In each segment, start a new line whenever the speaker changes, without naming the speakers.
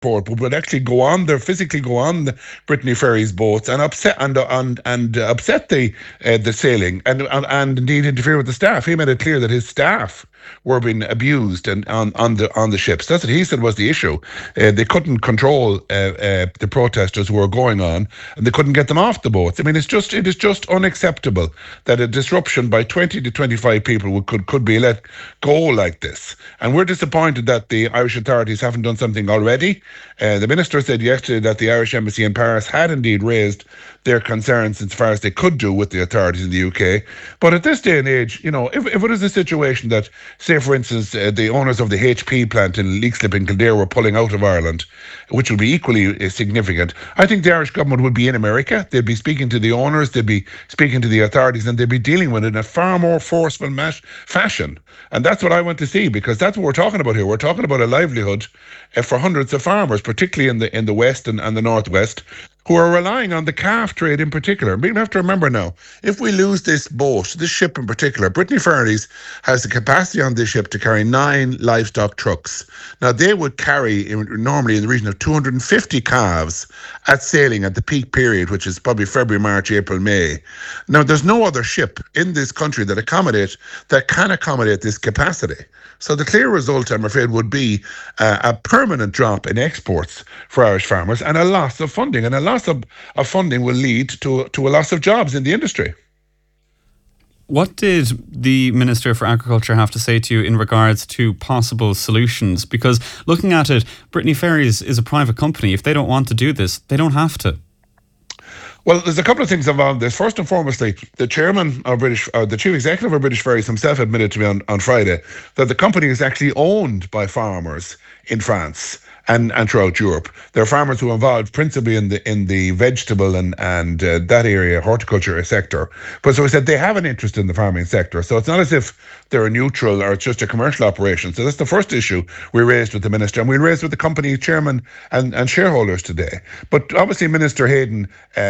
port, but would actually physically go on the Brittany Ferries boats and upset the sailing and indeed interfere with the staff. He made it clear that his staff were being abused and on the ships. That's what he said was the issue. They couldn't control the protesters who were going on, and they couldn't get them off the boats. I mean, it is just unacceptable that a disruption by 20 to 25 people could be let go like this. And we're disappointed that the Irish authorities haven't done something already. The minister said yesterday that the Irish embassy in Paris had indeed raised their concerns as far as they could do with the authorities in the UK. But at this day and age, if it is a situation that, say for instance, the owners of the HP plant in Leixlip in Kildare were pulling out of Ireland, which would be equally significant, I think the Irish government would be in America. They'd be speaking to the owners, they'd be speaking to the authorities, and they'd be dealing with it in a far more forceful fashion. And that's what I want to see, because that's what we're talking about here. We're talking about a livelihood for hundreds of farmers, particularly in the west and the northwest, who are relying on the calf trade in particular. We have to remember now, if we lose this ship in particular, Brittany Ferries has the capacity on this ship to carry 9 livestock trucks. Now, they would carry normally in the region of 250 calves at sailing at the peak period, which is probably February, March, April, May. Now, there's no other ship in this country that can accommodate this capacity. So the clear result, I'm afraid, would be a permanent drop in exports for Irish farmers and a loss of funding. And a loss of funding will lead to a loss of jobs in the industry.
What did the Minister for Agriculture have to say to you in regards to possible solutions? Because looking at it, Brittany Ferries is a private company. If they don't want to do this, they don't have to.
Well, there's a couple of things involved in this. First and foremostly, the chairman of the chief executive of British Ferries himself admitted to me on Friday that the company is actually owned by farmers in France and throughout Europe. There are farmers who are involved principally in the vegetable and that area, horticulture sector. But so he said they have an interest in the farming sector. So it's not as if they're a neutral or it's just a commercial operation. So that's the first issue we raised with the minister, and we raised with the company chairman and shareholders today. But obviously, Minister Hayden,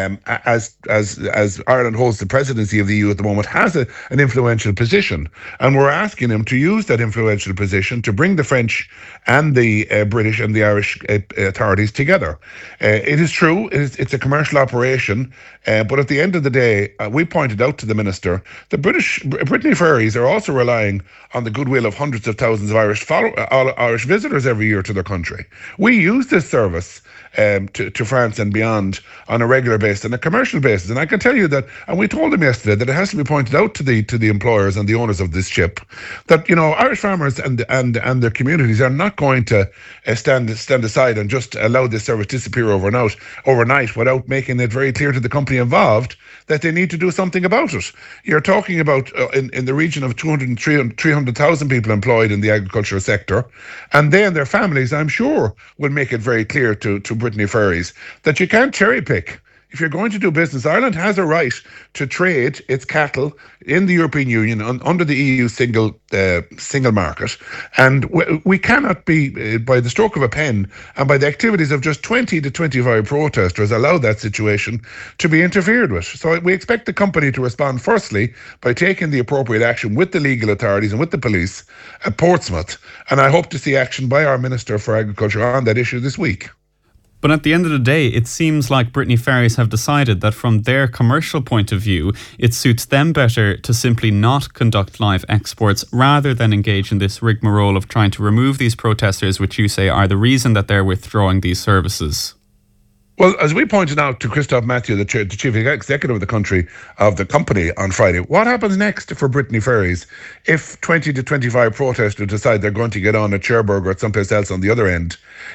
as Ireland holds the presidency of the EU at the moment, has an influential position, and we're asking him to use that influential position to bring the French and the British and the Irish authorities together. It is true, it's a commercial operation, but at the end of the day, we pointed out to the minister that Brittany Ferries are also relying on the goodwill of hundreds of thousands of Irish visitors every year to their country. We use this service to France and beyond on a regular basis, on a commercial basis. And I can tell you that, and we told them yesterday, that it has to be pointed out to the employers and the owners of this ship that, Irish farmers and their communities are not going to stand aside and just allow this service disappear overnight without making it very clear to the company involved that they need to do something about it. You're talking about in the region of 300,000 people employed in the agricultural sector, and they and their families, I'm sure, will make it very clear to Brittany Ferries that you can't cherry pick. If you're going to do business, Ireland has a right to trade its cattle in the European Union under the EU single market. And we cannot be, by the stroke of a pen and by the activities of just 20 to 25 protesters, allow that situation to be interfered with. So we expect the company to respond firstly by taking the appropriate action with the legal authorities and with the police at Portsmouth. And I hope to see action by our Minister for Agriculture on that issue this week.
But at the end of the day, it seems like Brittany Ferries have decided that from their commercial point of view, it suits them better to simply not conduct live exports rather than engage in this rigmarole of trying to remove these protesters, which you say are the reason that they're withdrawing these services.
Well, as we pointed out to Christophe Mathieu, the chief executive of the company on Friday, what happens next for Brittany Ferries if 20 to 25 protesters decide they're going to get on at Cherbourg or someplace else on the other end,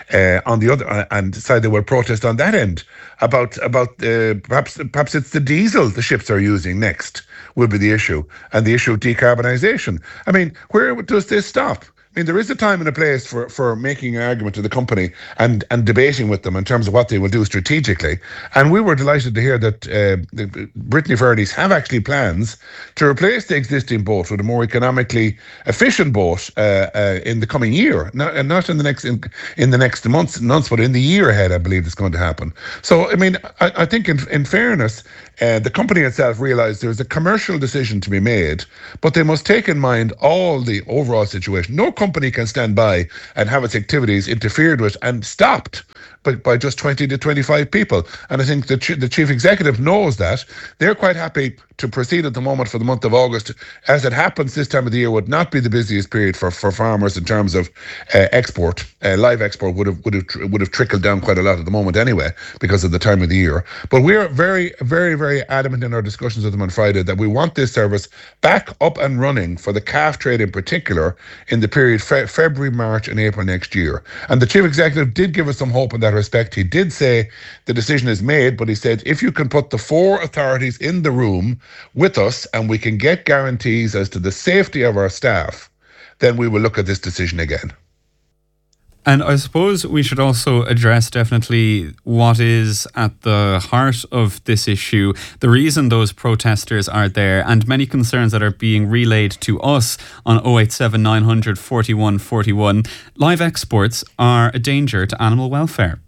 and decide they will protest on that end about perhaps it's the diesel the ships are using next will be the issue, and the issue of decarbonisation. I mean, where does this stop? I mean, there is a time and a place for making an argument to the company and debating with them in terms of what they will do strategically. And we were delighted to hear that Brittany Ferries have actually plans to replace the existing boat with a more economically efficient boat in the coming year, not in the next months, but in the year ahead. I believe it's going to happen. So, I mean, I think in fairness, the company itself realised there's a commercial decision to be made, but they must take in mind all the overall situation. No company company can stand by and have its activities interfered with and stopped by just 20 to 25 people. And I think the chief executive knows that. They're quite happy to proceed at the moment for the month of August. As it happens, this time of the year would not be the busiest period for farmers in terms of export. Live export would have trickled down quite a lot at the moment anyway because of the time of the year. But we're very, very, very adamant in our discussions with them on Friday that we want this service back up and running for the calf trade in particular in the period February, March and April next year. And the chief executive did give us some hope in that respect. He did say the decision is made, but he said if you can put the four authorities in the room with us and we can get guarantees as to the safety of our staff, then we will look at this decision again.
And I suppose we should also address definitely what is at the heart of this issue, the reason those protesters are there, and many concerns that are being relayed to us on 087 900 41 41. Live exports are a danger to animal welfare.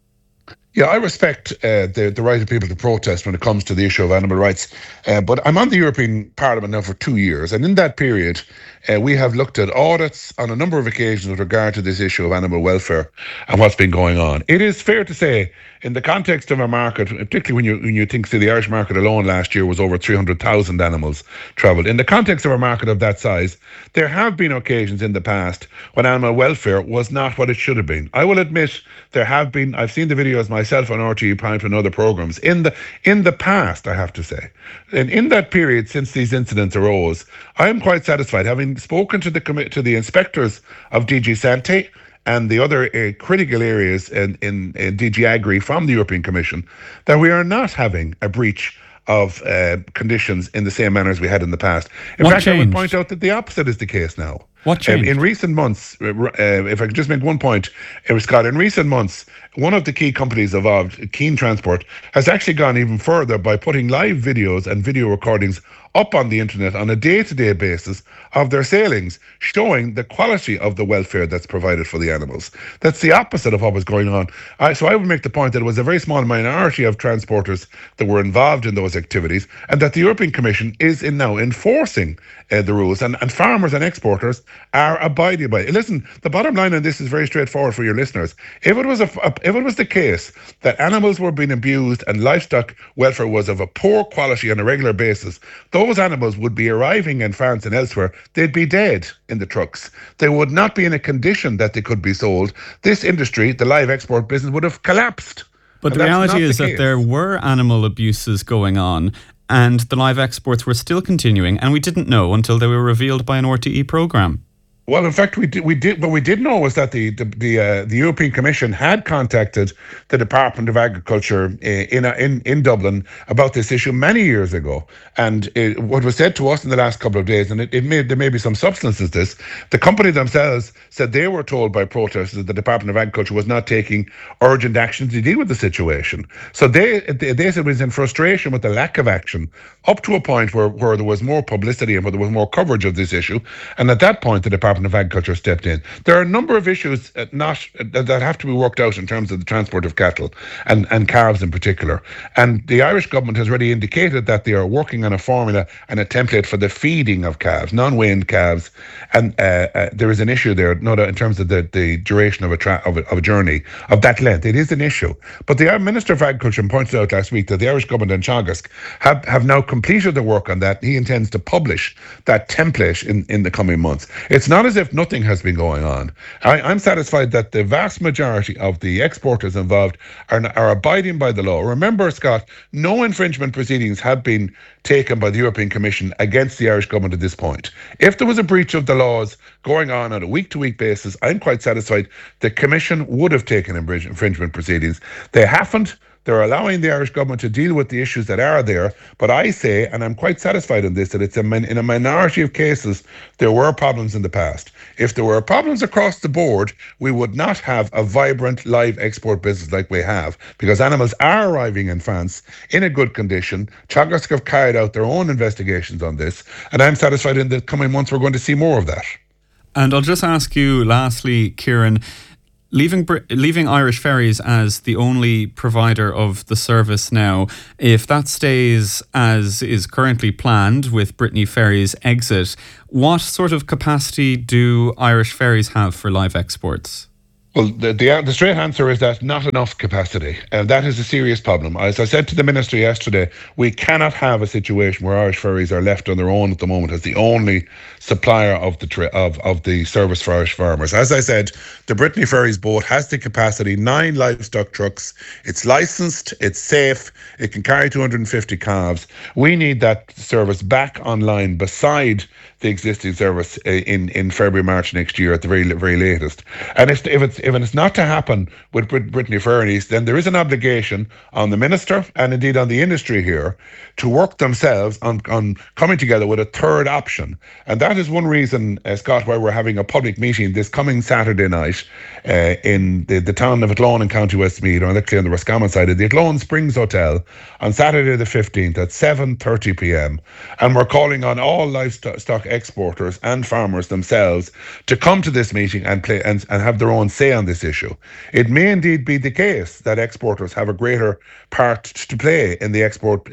Yeah, I respect the right of people to protest when it comes to the issue of animal rights. But I'm on the European Parliament now for 2 years. And in that period, we have looked at audits on a number of occasions with regard to this issue of animal welfare and what's been going on. It is fair to say, in the context of a market, particularly when you think, say, the Irish market alone last year was over 300,000 animals travelled. In the context of a market of that size, there have been occasions in the past when animal welfare was not what it should have been. I will admit there have been. I've seen the videos myself on RTE Prime and other programmes in the past, I have to say. And in that period since these incidents arose, I am quite satisfied, having spoken to the inspectors of DG Sante and the other critical areas in DG Agri from the European Commission, that we are not having a breach of conditions in the same manner as we had in the past. In fact, I would point out that the opposite is the case now.
What changed?
In recent months, if I could just make one point, Scott, in recent months, one of the key companies involved, Keen Transport, has actually gone even further by putting live videos and video recordings up on the internet on a day-to-day basis of their sailings, showing the quality of the welfare that's provided for the animals. That's the opposite of what was going on. So I would make the point that it was a very small minority of transporters that were involved in those activities, and that the European Commission is now enforcing the rules, and farmers and exporters are abiding by it. Listen, the bottom line on this is very straightforward for your listeners. If it was the case that animals were being abused and livestock welfare was of a poor quality on a regular basis, those animals would be arriving in France and elsewhere. They'd be dead in the trucks. They would not be in a condition that they could be sold. This industry, the live export business, would have collapsed.
But the reality is that there were animal abuses going on, and the live exports were still continuing, and we didn't know until they were revealed by an RTE programme.
Well, in fact, we did. What we did know was that the European Commission had contacted the Department of Agriculture in Dublin about this issue many years ago. And what was said to us in the last couple of days, and there may be some substance to this, the company themselves said they were told by protesters that the Department of Agriculture was not taking urgent action to deal with the situation. So they said it was in frustration with the lack of action, up to a point where there was more publicity and where there was more coverage of this issue. And at that point, the Department of Agriculture stepped in. There are a number of issues that have to be worked out in terms of the transport of cattle and calves in particular. And the Irish government has already indicated that they are working on a formula and a template for the feeding of calves, non-weaned calves. And there is an issue there, not in terms of the duration of a journey of that length. It is an issue. But the Minister of Agriculture pointed out last week that the Irish government and Teagasc have now completed the work on that. He intends to publish that template in the coming months. It's not as if nothing has been going on. I'm satisfied that the vast majority of the exporters involved are abiding by the law. Remember, Scott, no infringement proceedings have been taken by the European Commission against the Irish government at this point. If there was a breach of the laws going on a week-to-week basis, I'm quite satisfied the Commission would have taken infringement proceedings. They haven't. They're allowing the Irish government to deal with the issues that are there. But I say, and I'm quite satisfied in this, that it's in a minority of cases, there were problems in the past. If there were problems across the board, we would not have a vibrant live export business like we have, because animals are arriving in France in a good condition. Teagasc have carried out their own investigations on this, and I'm satisfied in the coming months we're going to see more of that.
And I'll just ask you lastly, Kieran, Leaving Irish Ferries as the only provider of the service now, if that stays as is currently planned with Brittany Ferries' exit, what sort of capacity do Irish Ferries have for live exports?
Well, the straight answer is that not enough capacity. And that is a serious problem. As I said to the Minister yesterday, we cannot have a situation where Irish Ferries are left on their own at the moment as the only supplier of the service for Irish farmers. As I said, the Brittany Ferries boat has the capacity, 9 livestock trucks. It's licensed, it's safe, it can carry 250 calves. We need that service back online beside the existing service in February, March next year at the very latest. And if it's not to happen with Brittany Ferries, then there is an obligation on the Minister and indeed on the industry here to work themselves on coming together with a third option. And that is one reason, Scott, why we're having a public meeting this coming Saturday night in the town of Athlone in County Westmeath, or literally on the Roscommon side of the Athlone Springs Hotel on Saturday the 15th at 7:30 p.m. And we're calling on all livestock exporters and farmers themselves to come to this meeting and have their own say on this issue. It may indeed be the case that exporters have a greater part to play in the export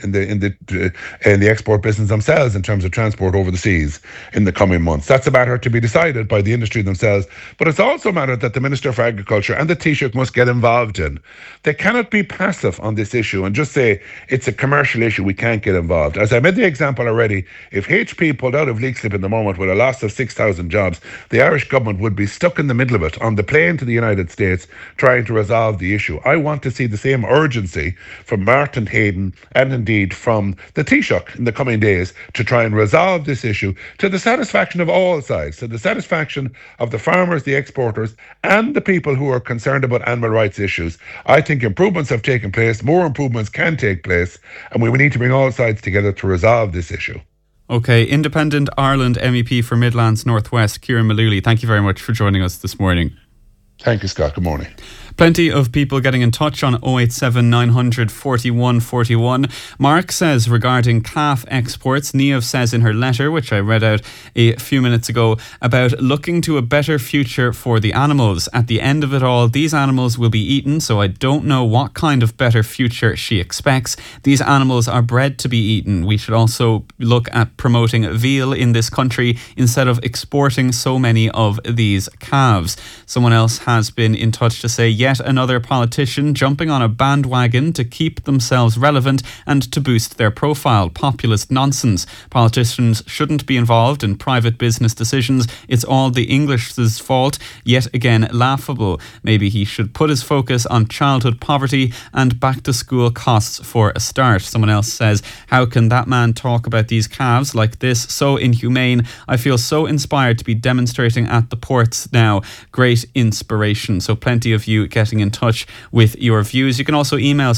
business themselves in terms of transport over the seas in the coming months. That's a matter to be decided by the industry themselves, but it's also a matter that the Minister for Agriculture and the Taoiseach must get involved in. They cannot be passive on this issue and just say it's a commercial issue, we can't get involved. As I made the example already, if HP pulled out of Leixlip in the moment with a loss of 6,000 jobs, the Irish government would be stuck in the middle of it on the plane to the United States trying to resolve the issue. I want to see the same urgency from Martin Hayden and indeed from the Taoiseach in the coming days to try and resolve this issue to the satisfaction of all sides, to the satisfaction of the farmers, the exporters, and the people who are concerned about animal rights issues. I think improvements have taken place, more improvements can take place, and we need to bring all sides together to resolve this issue.
Okay, Independent Ireland MEP for Midlands Northwest, Kieran Mullooly, thank you very much for joining us this morning.
Thank you, Scott. Good morning.
Plenty of people getting in touch on 087 900 41 41. Mark says regarding calf exports, Niamh says in her letter, which I read out a few minutes ago, about looking to a better future for the animals. At the end of it all, these animals will be eaten, so I don't know what kind of better future she expects. These animals are bred to be eaten. We should also look at promoting veal in this country instead of exporting so many of these calves. Someone else has been in touch to say, yet another politician jumping on a bandwagon to keep themselves relevant and to boost their profile. Populist nonsense. Politicians shouldn't be involved in private business decisions. It's all the English's fault. Yet again, laughable. Maybe he should put his focus on childhood poverty and back to school costs for a start. Someone else says, how can that man talk about these calves like this? So inhumane. I feel so inspired to be demonstrating at the ports now. Great inspiration. So plenty of you getting in touch with your views. You can also email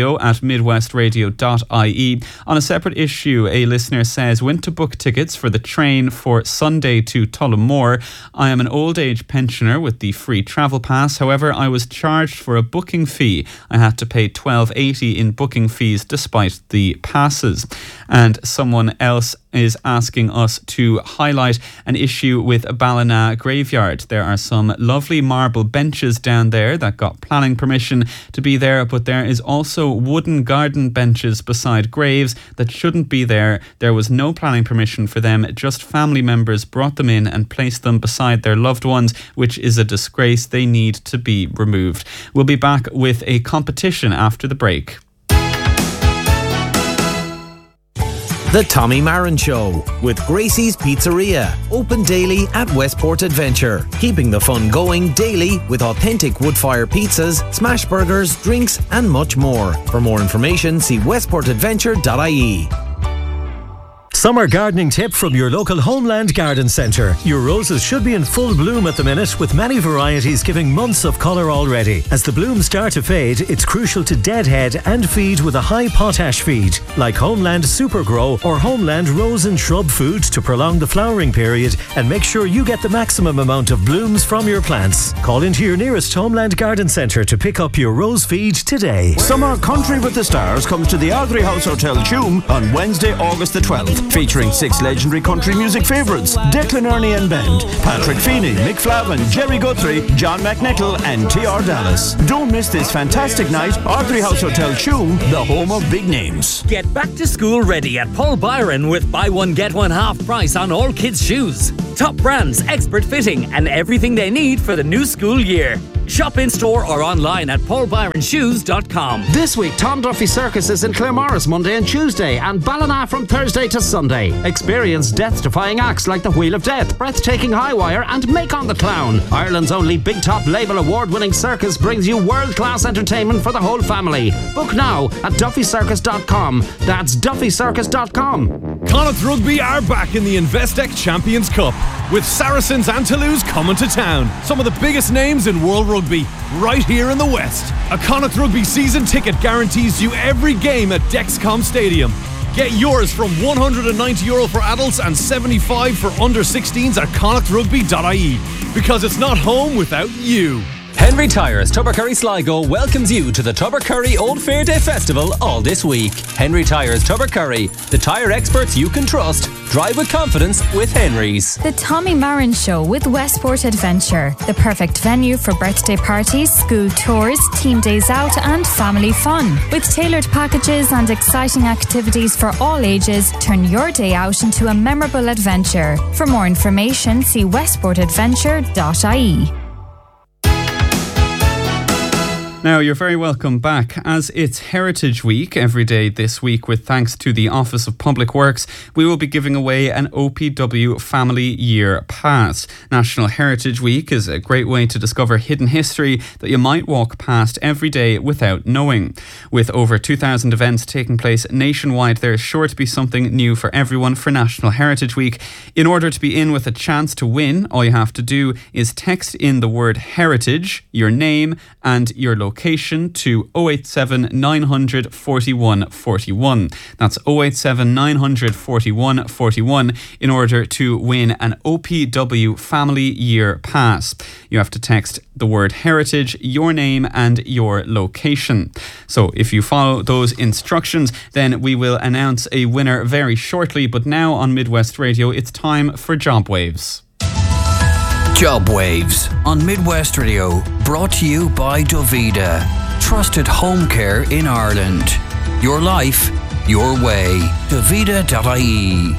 studio@midwestradio.ie. On a separate issue, a listener says, went to book tickets for the train for Sunday to Tullamore. I am an old age pensioner with the free travel pass. However, I was charged for a booking fee. I had to pay $12.80 in booking fees despite the passes. And someone else is asking us to highlight an issue with Ballina Graveyard. There are some lovely marble benches down there that got planning permission to be there, but there is also wooden garden benches beside graves that shouldn't be there. There was no planning permission for them, just family members brought them in and placed them beside their loved ones, which is a disgrace. They need to be removed. We'll be back with a competition after the break.
The Tommy Marin Show with Gracie's Pizzeria. Open daily at Westport Adventure. Keeping the fun going daily with authentic wood-fire pizzas, smash burgers, drinks and much more. For more information, see westportadventure.ie.
Summer gardening tip from your local Homeland Garden Centre. Your roses should be in full bloom at the minute, with many varieties giving months of colour already. As the blooms start to fade, it's crucial to deadhead and feed with a high potash feed, like Homeland Super Grow or Homeland Rose and Shrub Food, to prolong the flowering period and make sure you get the maximum amount of blooms from your plants. Call into your nearest Homeland Garden Centre to pick up your rose feed today.
Summer Country with the Stars comes to the Ardrey House Hotel, Tuam on Wednesday, August the 12th. featuring 6 legendary country music favourites: Declan Ernie and Band, Patrick Feeney, Mick Flavin, Jerry Guthrie, John McNichol and T.R. Dallas. Don't miss this fantastic night. Ardrey House Hotel Tuam, the home of big names.
Get back to school ready at Paul Byron with buy one get one half price on all kids' shoes. Top brands, expert fitting and everything they need for the new school year. Shop in store or online at paulbyronshoes.com.
This week, Tom Duffy Circus is in Claremorris Monday and Tuesday, and Ballina from Thursday to Sunday. Experience death-defying acts like the Wheel of Death, Breathtaking High Wire, and Macon the Clown. Ireland's only Big Top Label award-winning circus brings you world-class entertainment for the whole family. Book now at duffycircus.com. That's duffycircus.com.
Connacht Rugby are back in the Investec Champions Cup, with Saracens and Toulouse coming to town. Some of the biggest names in world rugby, right here in the West. A Connacht Rugby season ticket guarantees you every game at Dexcom Stadium. Get yours from €190 for adults and $75 for under 16s at connachtrugby.ie. Because it's not home without you.
Henry Tyres, Tubbercurry Sligo welcomes you to the Tubbercurry Old Fair Day Festival all this week. Henry Tyres Tubbercurry, the tyre experts you can trust. Drive with confidence with Henry's.
The Tommy Marin Show with Westport Adventure, the perfect venue for birthday parties, school tours, team days out and family fun. With tailored packages and exciting activities for all ages, turn your day out into a memorable adventure. For more information, see westportadventure.ie.
Now, you're very welcome back. As it's Heritage Week every day this week, with thanks to the Office of Public Works, we will be giving away an OPW Family Year Pass. National Heritage Week is a great way to discover hidden history that you might walk past every day without knowing. With over 2,000 events taking place nationwide, there is sure to be something new for everyone for National Heritage Week. In order to be in with a chance to win, all you have to do is text in the word heritage, your name and your location to 087 900 41 41. That's 087 900 41 41 in order to win an OPW Family Year Pass. You have to text the word heritage, your name and your location. So if you follow those instructions, then we will announce a winner very shortly. But now on Midwest Radio, it's time for Job Waves.
Job Waves on Midwest Radio, brought to you by Dovida, trusted home care in Ireland. Your life, your way. Dovida.ie.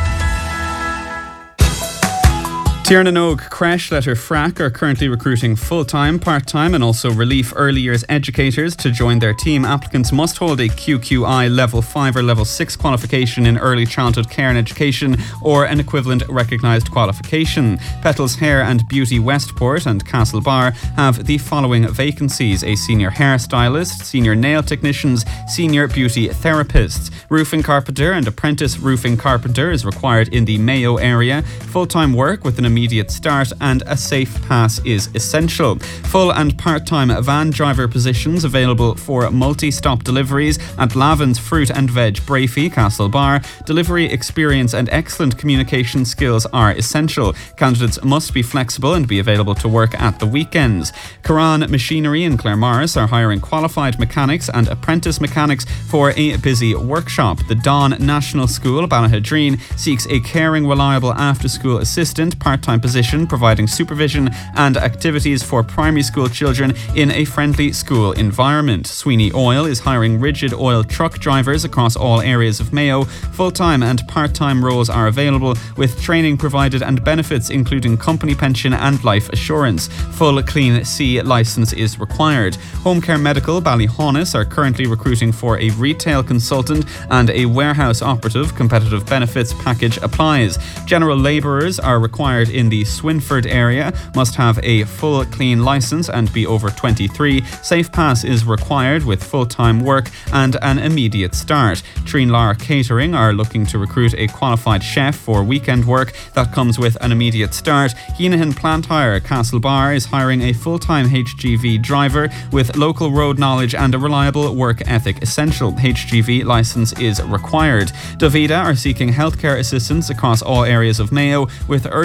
Tiernan Og Creche Letter Frack are currently recruiting full-time, part-time and also relief early years educators to join their team. Applicants must hold a QQI Level 5 or Level 6 qualification in early childhood care and education or an equivalent recognised qualification. Petals Hair and Beauty Westport and Castlebar have the following vacancies: a senior hairstylist, senior nail technicians, senior beauty therapists. Roofing carpenter and apprentice roofing carpenter is required in the Mayo area. Full-time work with an immediate start and a safe pass is essential. Full and part-time van driver positions available for multi-stop deliveries at Lavin's Fruit and Veg, Brafey, Castlebar. Delivery experience and excellent communication skills are essential. Candidates must be flexible and be available to work at the weekends. Karan Machinery in Claremorris are hiring qualified mechanics and apprentice mechanics for a busy workshop. The Dawn National School, Ballahadreen, seeks a caring, reliable after-school assistant, part-time position providing supervision and activities for primary school children in a friendly school environment. Sweeney Oil is hiring rigid oil truck drivers across all areas of Mayo. Full-time and part-time roles are available with training provided and benefits including company pension and life assurance. Full Clean C licence is required. Home Care Medical Ballyhaunis are currently recruiting for a retail consultant and a warehouse operative. Competitive benefits package applies. General labourers are required in the Swinford area, must have a full clean licence and be over 23. Safe pass is required with full-time work and an immediate start. Treenlar Catering are looking to recruit a qualified chef for weekend work that comes with an immediate start. Heenahan Plant Hire Castlebar is hiring a full-time HGV driver with local road knowledge and a reliable work ethic essential. HGV licence is required. Dovida are seeking healthcare assistance across all areas of Mayo with urgent need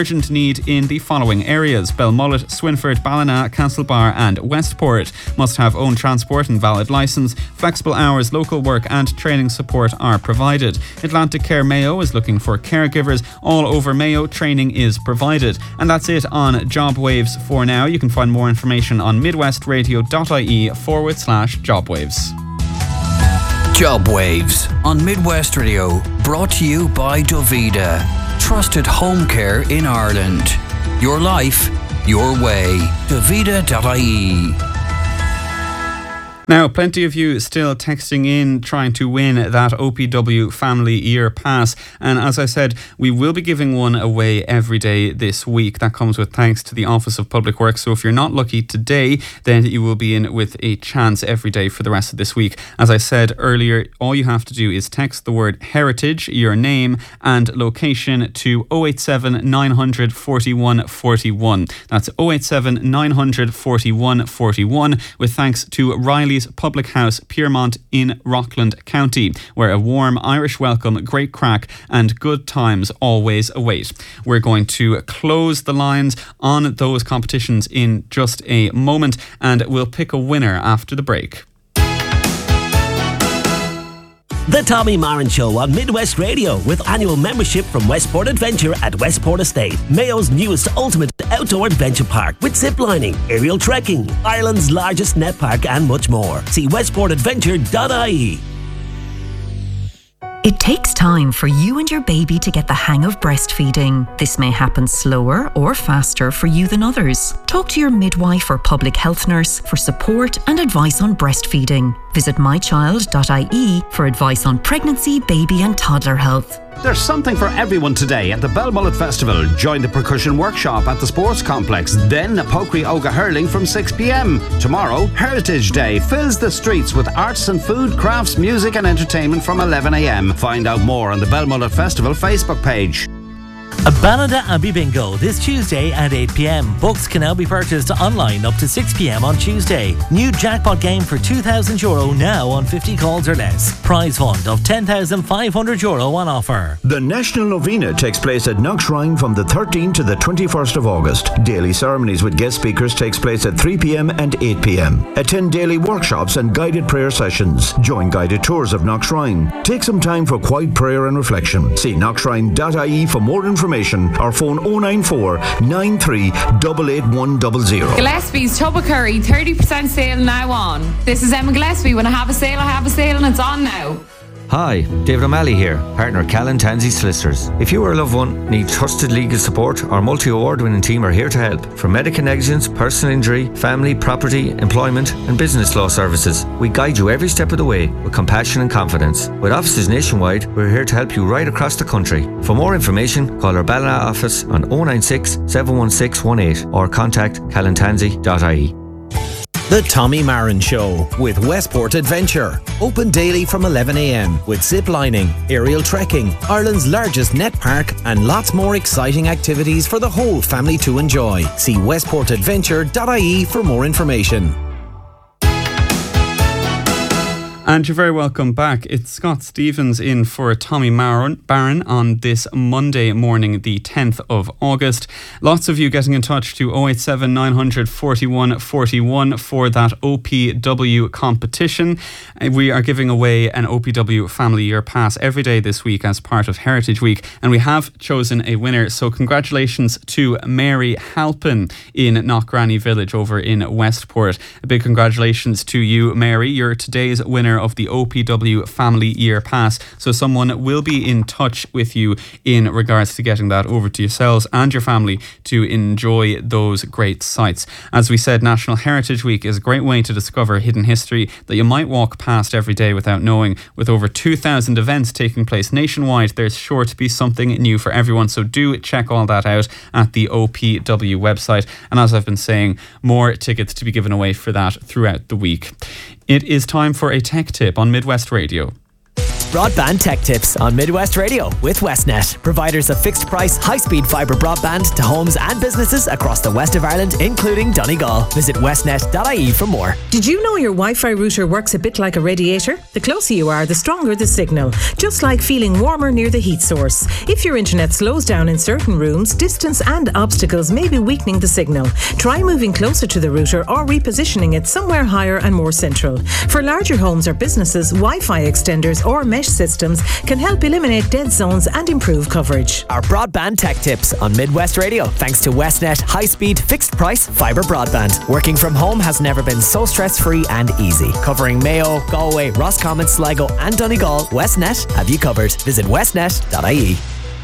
need in the following areas: Belmullet, Swinford, Ballina, Castlebar and Westport. Must have own transport and valid licence. Flexible hours, local work and training support are provided. Atlantic Care Mayo is looking for caregivers. All over Mayo, training is provided. And that's it on Job Waves for now. You can find more information on midwestradio.ie/jobwaves.
Job Waves on Midwest Radio, brought to you by Dovida. Trusted home care in Ireland. Your life, your way. Dovida.ie.
Now, plenty of you still texting in trying to win that OPW Family Year Pass. And as I said, we will be giving one away every day this week. That comes with thanks to the Office of Public Works. So if you're not lucky today, then you will be in with a chance every day for the rest of this week. As I said earlier, all you have to do is text the word heritage, your name and location to 087 900 41 41. That's 087 900 41 41 with thanks to Riley's Public House, Piermont in Rockland County, where a warm Irish welcome, great crack and good times always await. We're going to close the lines on those competitions in just a moment, and we'll pick a winner after the break.
The Tommy Marin Show on Midwest Radio, with annual membership from Westport Adventure at Westport Estate, Mayo's newest ultimate outdoor adventure park with ziplining, aerial trekking, Ireland's largest net park and much more. See westportadventure.ie.
It takes time for you and your baby to get the hang of breastfeeding. This may happen slower or faster for you than others. Talk to your midwife or public health nurse for support and advice on breastfeeding. Visit mychild.ie for advice on pregnancy, baby and toddler health.
There's something for everyone today at the Belmullet Festival. Join the percussion workshop at the sports complex. Then a Pokri Oga hurling from 6 p.m. Tomorrow, Heritage Day fills the streets with arts and food, crafts, music and entertainment from 11 a.m. Find out more on the Belmullet Festival Facebook page.
A Ballina Abbey Bingo this Tuesday at 8 p.m. Books can now be purchased online up to 6 p.m. on Tuesday. New jackpot game for €2,000 now on 50 calls or less. Prize fund of €10,500 on offer.
The National Novena takes place at Knockshrine from the 13th to the 21st of August. Daily ceremonies with guest speakers takes place at 3 p.m. and 8 p.m. Attend daily workshops and guided prayer sessions. Join guided tours of Knockshrine. Take some time for quiet prayer and reflection. See knockshrine.ie for more information or phone 094 93 88100.
Gillespie's Tubba Curry 30% sale now on. This is Emma Gillespie. When I have a sale and it's on now.
Hi, David O'Malley here, partner Callan Tansey Solicitors. If you or a loved one need trusted legal support, our multi-award-winning team are here to help. From medical negligence, personal injury, family, property, employment and business law services, we guide you every step of the way with compassion and confidence. With offices nationwide, we're here to help you right across the country. For more information, call our Ballina office on 096 716 18 or contact callantansey.ie.
The Tommy Marin Show with Westport Adventure. Open daily from 11 a.m. with ziplining, aerial trekking, Ireland's largest net park and lots more exciting activities for the whole family to enjoy. See westportadventure.ie for more information.
And you're very welcome back. It's Scott Stevens in for Tommy Barron on this Monday morning, the 10th of August. Lots of you getting in touch to 087 900 41 41 for that OPW competition. We are giving away an OPW Family Year Pass every day this week as part of Heritage Week, and we have chosen a winner. So congratulations to Mary Halpin in Knockgranny Village over in Westport. A big congratulations to you, Mary. You're today's winner of the OPW Family Year Pass. So someone will be in touch with you in regards to getting that over to yourselves and your family to enjoy those great sites. As we said, National Heritage Week is a great way to discover hidden history that you might walk past every day without knowing. With over 2,000 events taking place nationwide, there's sure to be something new for everyone. So do check all that out at the OPW website. And as I've been saying, more tickets to be given away for that throughout the week. It is time for a tech tip on Midwest Radio.
Broadband Tech Tips on Midwest Radio with Westnet, providers of fixed price, high-speed fibre broadband to homes and businesses across the west of Ireland, including Donegal. Visit westnet.ie for more.
Did you know your Wi-Fi router works a bit like a radiator? The closer you are, the stronger the signal, just like feeling warmer near the heat source. If your internet slows down in certain rooms, distance and obstacles may be weakening the signal. Try moving closer to the router or repositioning it somewhere higher and more central. For larger homes or businesses, Wi-Fi extenders or mesh systems can help eliminate dead zones and improve coverage.
Our Broadband Tech Tips on Midwest Radio, thanks to Westnet high-speed, fixed-price fibre broadband. Working from home has never been so stress-free and easy. Covering Mayo, Galway, Roscommon, Sligo and Donegal, Westnet have you covered. Visit westnet.ie.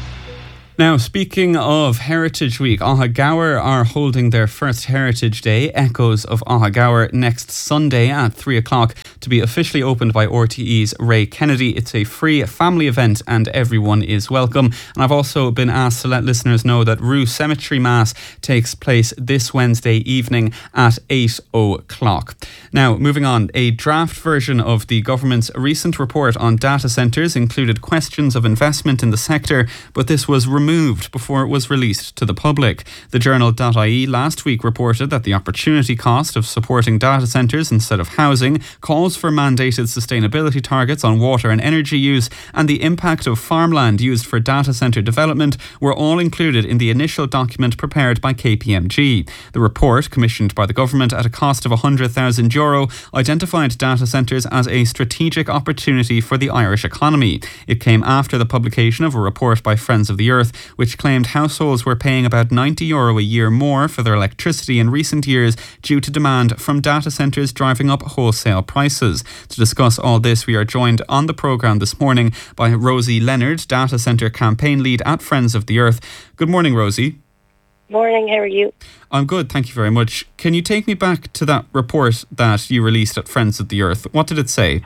Now, speaking of Heritage Week, Ahagower are holding their first Heritage Day, Echoes of Ahagower, next Sunday at 3 o'clock to be officially opened by RTE's Ray Kennedy. It's a free family event and everyone is welcome. And I've also been asked to let listeners know that Rue Cemetery Mass takes place this Wednesday evening at 8 o'clock. Now, moving on, a draft version of the government's recent report on data centres included questions of investment in the sector, but this was removed before it was released to the public. The journal.ie last week reported that the opportunity cost of supporting data centres instead of housing, calls for mandated sustainability targets on water and energy use, and the impact of farmland used for data centre development were all included in the initial document prepared by KPMG. The report, commissioned by the government at a cost of €100,000, identified data centres as a strategic opportunity for the Irish economy. It came after the publication of a report by Friends of the Earth, which claimed households were paying about €90 a year more for their electricity in recent years due to demand from data centres driving up wholesale prices. To discuss all this, we are joined on the programme this morning by Rosie Leonard, data centre campaign lead at Friends of the Earth. Good morning, Rosie.
Morning, how are you?
I'm good, thank you very much. Can you take me back to that report that you released at Friends of the Earth? What did it say?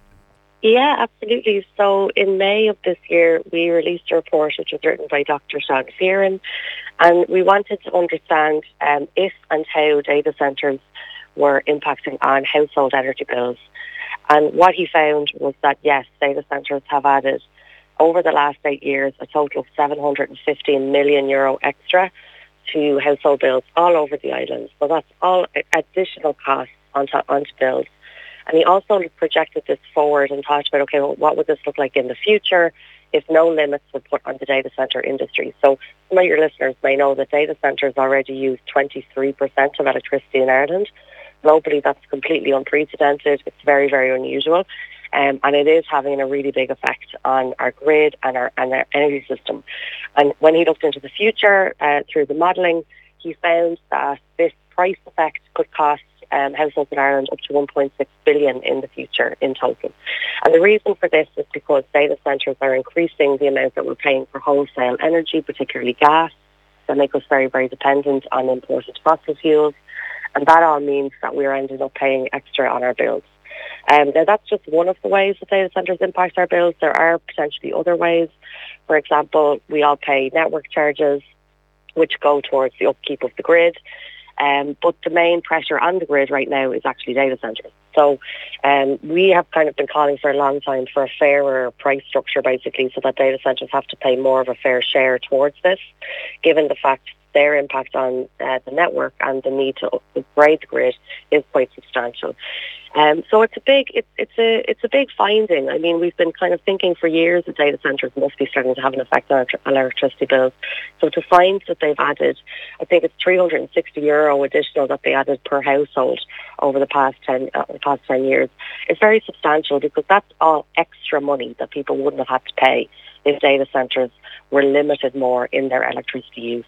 Yeah, absolutely. So in May of this year, we released a report which was written by Dr. Sean Fearon, and we wanted to understand if and how data centres were impacting on household energy bills. And what he found was that, yes, data centres have added, over the last 8 years, a total of €715 million extra to household bills all over the island. So that's all additional costs onto bills. And he also projected this forward and thought about, okay, well, what would this look like in the future if no limits were put on the data centre industry? So some of your listeners may know that data centres already use 23% of electricity in Ireland. Globally, that's completely unprecedented. It's very, very unusual. And it is having a really big effect on our grid and our energy system. And when he looked into the future through the modelling, he found that this price effect could cost households in Ireland up to 1.6 billion in the future in total. And the reason for this is because data centres are increasing the amount that we're paying for wholesale energy, particularly gas, that make us very, very dependent on imported fossil fuels. And that all means that we're ending up paying extra on our bills. Now, that's just one of the ways that data centres impact our bills. There are potentially other ways. For example, we all pay network charges, which go towards the upkeep of the grid. But the main pressure on the grid right now is actually data centres. So we have kind of been calling for a long time for a fairer price structure, basically, so that data centres have to pay more of a fair share towards this, given the fact their impact on the network and the need to upgrade the grid is quite substantial. So it's a big finding. I mean, we've been kind of thinking for years that data centres must be starting to have an effect on electricity bills. So to find that they've added, I think it's €360 additional that they added per household over the past 10 years, is very substantial, because that's all extra money that people wouldn't have had to pay if data centres were limited more in their electricity use.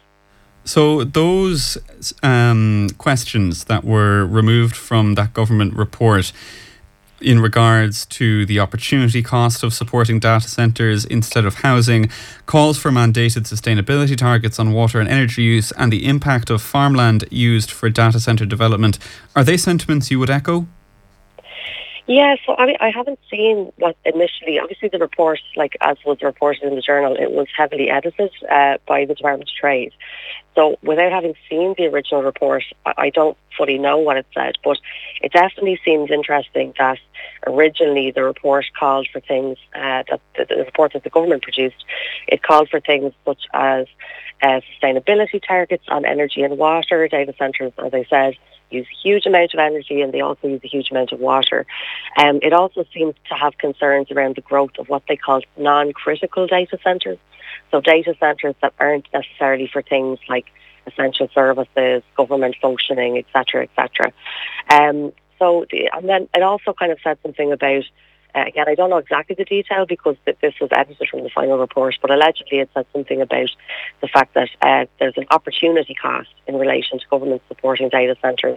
So those questions that were removed from that government report in regards to the opportunity cost of supporting data centres instead of housing, calls for mandated sustainability targets on water and energy use, and the impact of farmland used for data centre development, are they sentiments you would echo?
Yeah, so I haven't seen what initially, obviously the report, like as was reported in the journal, it was heavily edited by the Department of Trade. So without having seen the original report, I don't fully know what it said, but it definitely seems interesting that originally the report called for things, that the report that the government produced, it called for things such as sustainability targets on energy and water. Data centres, as I said, use a huge amount of energy and they also use a huge amount of water. It also seems to have concerns around the growth of what they call non-critical data centres. So data centres that aren't necessarily for things like essential services, government functioning, etc., etc. And then it also kind of said something about, again, I don't know exactly the detail because this was edited from the final report, but allegedly it said something about the fact that there's an opportunity cost in relation to government supporting data centres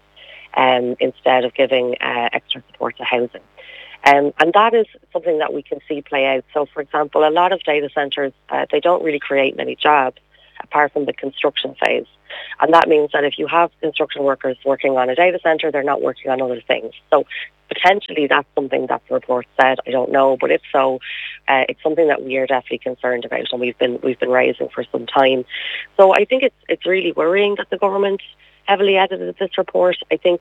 instead of giving extra support to housing. And that is something that we can see play out. So, for example, a lot of data centres, they don't really create many jobs apart from the construction phase. And that means that if you have construction workers working on a data centre, they're not working on other things. So potentially that's something that the report said. I don't know, but if so, it's something that we are definitely concerned about and we've been raising for some time. So I think it's really worrying that the government heavily edited this report. I think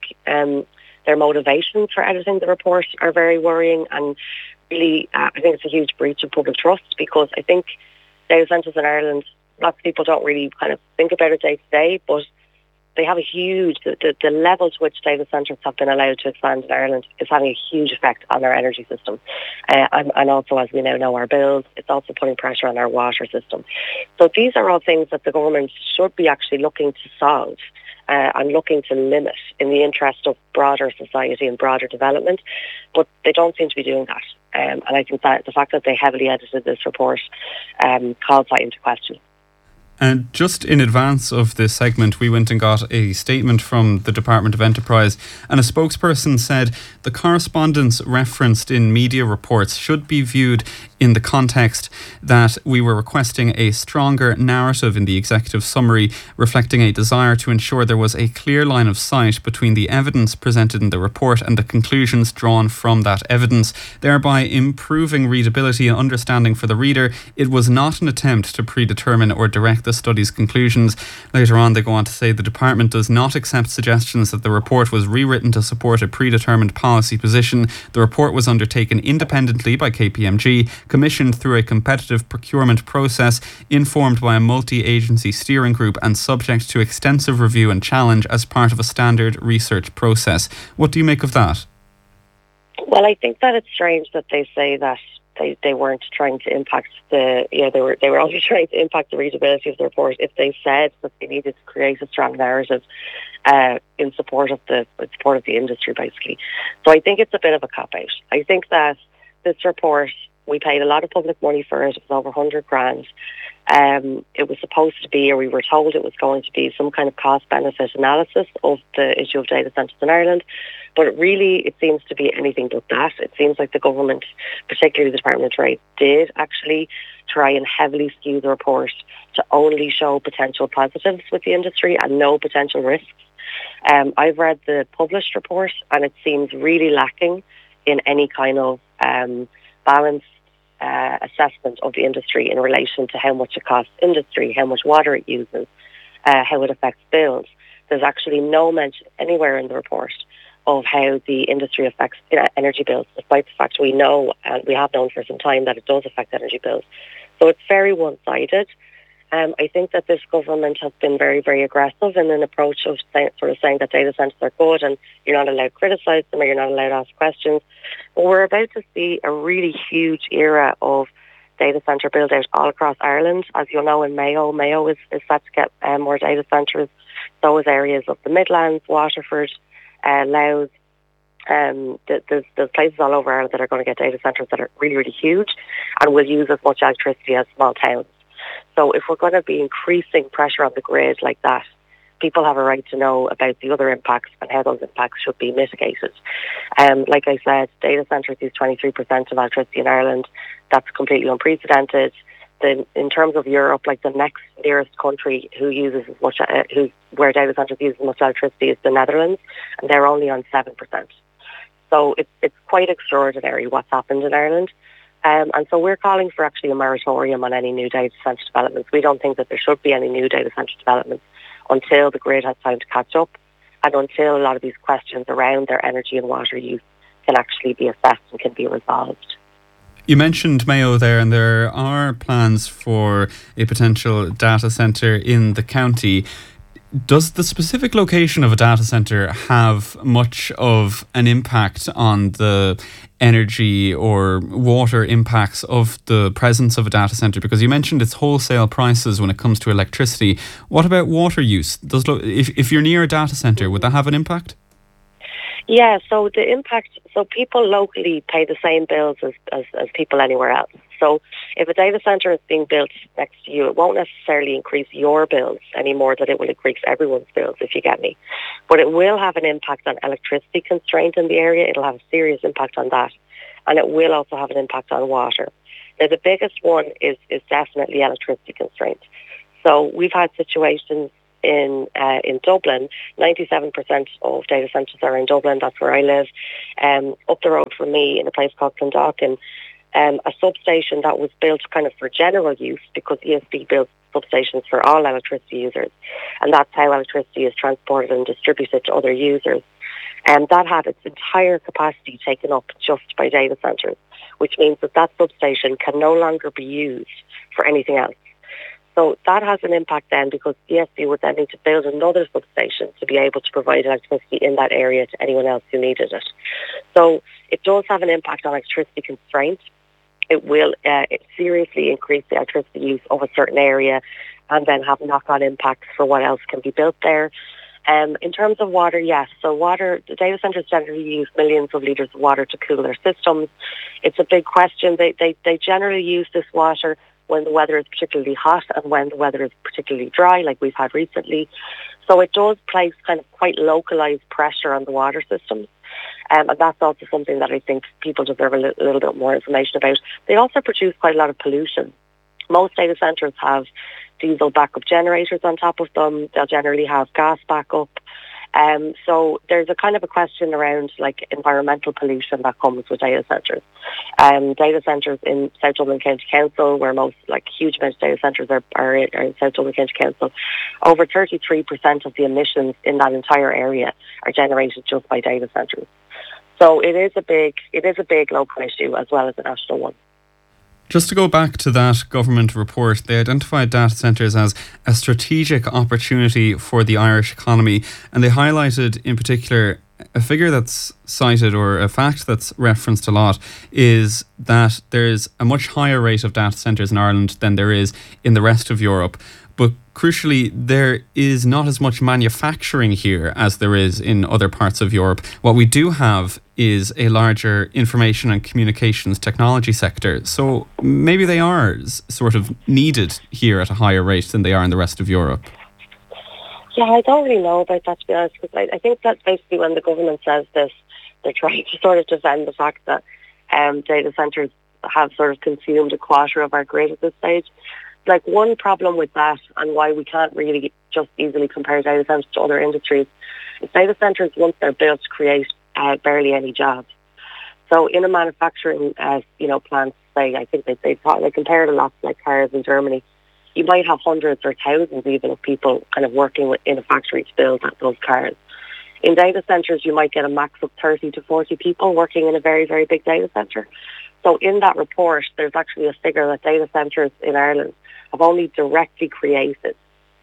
their motivations for editing the report are very worrying, and really I think it's a huge breach of public trust because I think data centres in Ireland, lots of people don't really kind of think about it day to day, but they have a huge, the level to which data centres have been allowed to expand in Ireland is having a huge effect on our energy system. And also, as we now know, our bills, it's also putting pressure on our water system. So these are all things that the government should be actually looking to solve and looking to limit in the interest of broader society and broader development, but they don't seem to be doing that. And I think that the fact that they heavily edited this report calls that into question.
And just in advance of this segment, we went and got a statement from the Department of Enterprise, and a spokesperson said the correspondence referenced in media reports should be viewed in the context that we were requesting a stronger narrative in the executive summary, reflecting a desire to ensure there was a clear line of sight between the evidence presented in the report and the conclusions drawn from that evidence, thereby improving readability and understanding for the reader. It was not an attempt to predetermine or direct the study's conclusions. Later on, they go on to say the department does not accept suggestions that the report was rewritten to support a predetermined policy position. The report was undertaken independently by KPMG, commissioned through a competitive procurement process, informed by a multi-agency steering group and subject to extensive review and challenge as part of a standard research process. What do you make of that?
Well, I think that it's strange that they say that they weren't trying to impact they were only trying to impact the readability of the report if they said that they needed to create a strong narrative in support of the industry, basically. So I think it's a bit of a cop-out. I think that this report, we paid a lot of public money for it. It was over 100 grand. It was supposed to be, or we were told it was going to be, some kind of cost-benefit analysis of the issue of data centres in Ireland. But really, it seems to be anything but that. It seems like the government, particularly the Department of Trade, did actually try and heavily skew the report to only show potential positives with the industry and no potential risks. I've read the published report and it seems really lacking in any kind of balanced assessment of the industry in relation to how much it costs industry, how much water it uses, how it affects bills. There's actually no mention anywhere in the report of how the industry affects energy bills, despite the fact we know, and we have known for some time, that it does affect energy bills. So it's very one-sided. I think that this government has been very, very aggressive in an approach of saying that data centres are good and you're not allowed to criticise them or you're not allowed to ask questions. But we're about to see a really huge era of data centre build-out all across Ireland. As you'll know, in Mayo is set to get more data centres. So is areas of the Midlands, Waterford, Louth. There's places all over Ireland that are going to get data centres that are really, really huge and will use as much electricity as small towns. So if we're going to be increasing pressure on the grid like that, people have a right to know about the other impacts and how those impacts should be mitigated. Like I said, data centres use 23% of electricity in Ireland. That's completely unprecedented. In terms of Europe, like the next nearest country who uses as much, where data centres use as much electricity is the Netherlands, and they're only on 7%. So it's quite extraordinary what's happened in Ireland. And so we're calling for actually a moratorium on any new data centre developments. We don't think that there should be any new data centre developments until the grid has time to catch up and until a lot of these questions around their energy and water use can actually be assessed and can be resolved.
You mentioned Mayo there, and there are plans for a potential data centre in the county. Does the specific location of a data centre have much of an impact on the energy or water impacts of the presence of a data centre? Because you mentioned it's wholesale prices when it comes to electricity. What about water use? If you're near a data centre, would that have an impact?
Yeah, so the impact, so people locally pay the same bills as people anywhere else. So if a data centre is being built next to you, it won't necessarily increase your bills any more than it will increase everyone's bills, if you get me. But it will have an impact on electricity constraint in the area. It'll have a serious impact on that. And it will also have an impact on water. Now, the biggest one is definitely electricity constraint. So we've had situations in Dublin. 97% of data centres are in Dublin. That's where I live. Up the road from me in a place called Clondalkin, a substation that was built kind of for general use because ESB built substations for all electricity users. And that's how electricity is transported and distributed to other users. And that had its entire capacity taken up just by data centres, which means that substation can no longer be used for anything else. So that has an impact then because ESB would then need to build another substation to be able to provide electricity in that area to anyone else who needed it. So it does have an impact on electricity constraint. It will seriously increase the electricity use of a certain area and then have knock-on impacts for what else can be built there. In terms of water, yes. So water, the data centres generally use millions of litres of water to cool their systems. It's a big question. They generally use this water when the weather is particularly hot and when the weather is particularly dry, like we've had recently. So it does place kind of quite localised pressure on the water systems. And that's also something that I think people deserve a little bit more information about. They also produce quite a lot of pollution. Most data centres have diesel backup generators on top of them. They'll generally have gas backup. So there's a kind of a question around like environmental pollution that comes with data centres. Data centres in South Dublin County Council, where most like huge amounts of data centres are in South Dublin County Council, over 33% of the emissions in that entire area are generated just by data centres. So it is a big local issue as well as a national one.
Just to go back to that government report, they identified data centres as a strategic opportunity for the Irish economy, and they highlighted in particular a figure that's cited, or a fact that's referenced a lot, is that there's a much higher rate of data centres in Ireland than there is in the rest of Europe. But crucially, there is not as much manufacturing here as there is in other parts of Europe. What we do have is a larger information and communications technology sector. So maybe they are sort of needed here at a higher rate than they are in the rest of Europe.
Yeah, I don't really know about that, to be honest, because I think that's basically when the government says this, they're trying to sort of defend the fact that data centres have sort of consumed a quarter of our grid at this stage. Like, one problem with that and why we can't really just easily compare data centres to other industries is data centres, once they're built, create barely any jobs. So in a manufacturing plant, say, I think they compared a lot to like cars in Germany. You might have hundreds or thousands even of people kind of working in a factory to build those cars. In data centres, you might get a max of 30 to 40 people working in a very, very big data centre. So in that report, there's actually a figure that data centres in Ireland have only directly created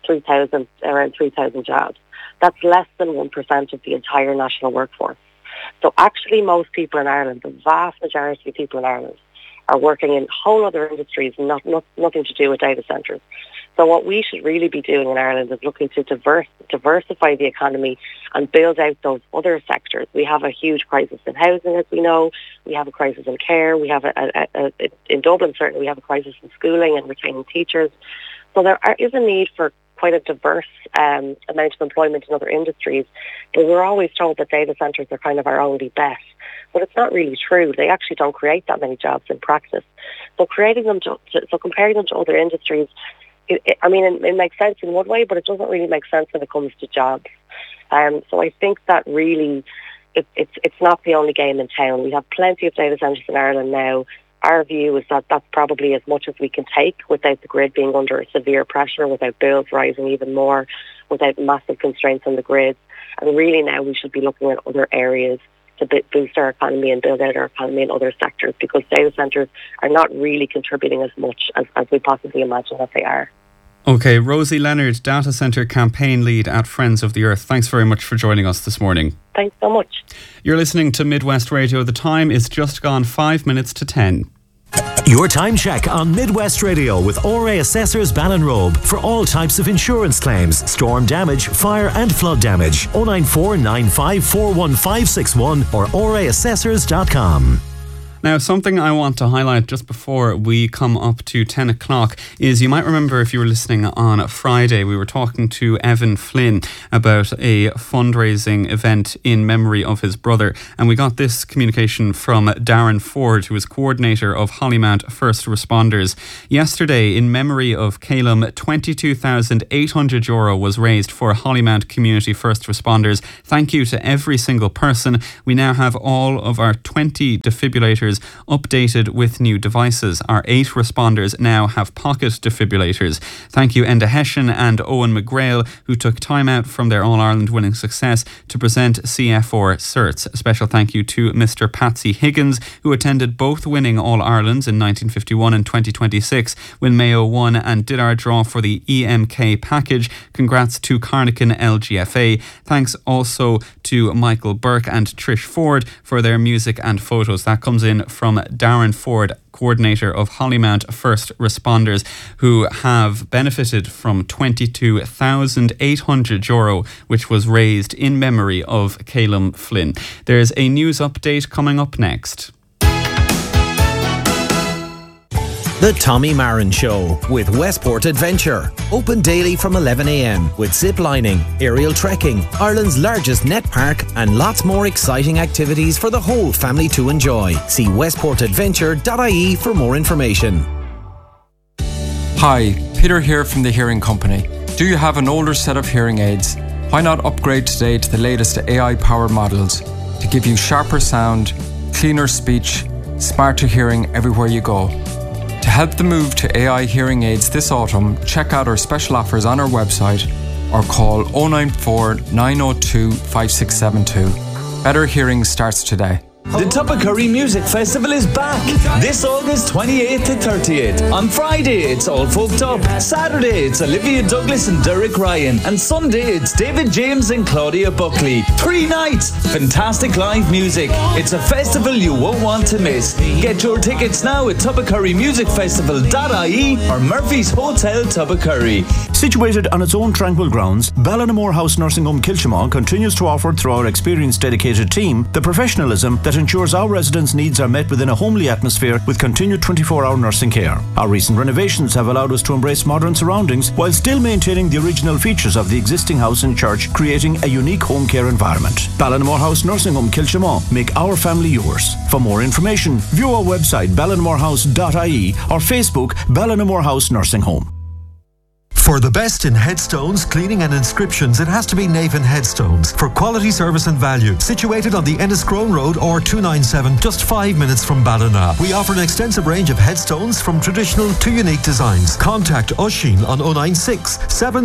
around 3,000 jobs. That's less than 1% of the entire national workforce. So actually most people in Ireland, the vast majority of people in Ireland, are working in whole other industries, nothing to do with data centres. So what we should really be doing in Ireland is looking to diversify the economy and build out those other sectors. We have a huge crisis in housing, as we know. We have a crisis in care. We have in Dublin, certainly, we have a crisis in schooling and retaining teachers. So there is a need for quite a diverse amount of employment in other industries. But we're always told that data centres are kind of our only bet. But it's not really true. They actually don't create that many jobs in practice. So comparing them to other industries, it makes sense in one way, but it doesn't really make sense when it comes to jobs. So I think that really it's not the only game in town. We have plenty of data centres in Ireland now. Our view is that that's probably as much as we can take without the grid being under severe pressure, without bills rising even more, without massive constraints on the grid. And really now we should be looking at other areas to boost our economy and build out our economy in other sectors, because data centres are not really contributing as much as we possibly imagine that they are.
Okay, Rosie Leonard, Data Centre Campaign Lead at Friends of the Earth. Thanks very much for joining us this morning.
Thanks so much.
You're listening to Midwest Radio. The time is just gone 5 minutes to 10.
Your time check on Midwest Radio with ORA Assessors Ballinrobe for all types of insurance claims, storm damage, fire and flood damage. 094 9541561 or oraassessors.com.
Now, something I want to highlight just before we come up to 10 o'clock is, you might remember if you were listening on Friday, we were talking to Evan Flynn about a fundraising event in memory of his brother. And we got this communication from Darren Ford, who is coordinator of Hollymount First Responders. Yesterday, in memory of Calum, €22,800 was raised for Hollymount Community First Responders. Thank you to every single person. We now have all of our 20 defibrillators updated with new devices. Our 8 responders now have pocket defibrillators. Thank you Enda Hessian and Owen McGrail, who took time out from their All-Ireland winning success to present CF4 certs. A special thank you to Mr. Patsy Higgins, who attended both winning All-Irelands in 1951 and 2026 when Mayo won and did our draw for the EMK package. Congrats to Carnican LGFA. Thanks also to Michael Burke and Trish Ford for their music and photos. That comes in from Darren Ford, coordinator of Hollymount First Responders, who have benefited from €22,800, which was raised in memory of Calum Flynn. There's a news update coming up next.
The Tommy Marin Show with Westport Adventure. Open daily from 11 a.m. with zip lining, aerial trekking, Ireland's largest net park, and lots more exciting activities for the whole family to enjoy. See westportadventure.ie for more information.
Hi, Peter here from the Hearing Company. Do you have an older set of hearing aids? Why not upgrade today to the latest AI-powered models to give you sharper sound, cleaner speech, smarter hearing everywhere you go? To help the move to AI hearing aids this autumn, check out our special offers on our website or call 094 902 5672. Better hearing starts today.
The Tubbercurry Music Festival is back this August 28th to 30th. On Friday, it's All Folked Up. Saturday, it's Olivia Douglas and Derek Ryan. And Sunday, it's David James and Claudia Buckley. 3 nights, fantastic live music. It's a festival you won't want to miss. Get your tickets now at tubbercurrymusicfestival.ie or Murphy's Hotel Tubbercurry.
Situated on its own tranquil grounds, Ballinamore House Nursing Home Kilshamon continues to offer, through our experienced dedicated team, the professionalism that ensures our residents' needs are met within a homely atmosphere with continued 24-hour nursing care. Our recent renovations have allowed us to embrace modern surroundings while still maintaining the original features of the existing house and church, creating a unique home care environment. Ballinamore House Nursing Home Kilshamon. Make our family yours. For more information, view our website ballinamorehouse.ie or Facebook Ballinamore House Nursing Home.
For the best in headstones, cleaning and inscriptions, it has to be Navan Headstones. For quality service and value, situated on the Enniscrone Road or 297, just 5 minutes from Ballina. We offer an extensive range of headstones from traditional to unique designs. Contact Oisín on 096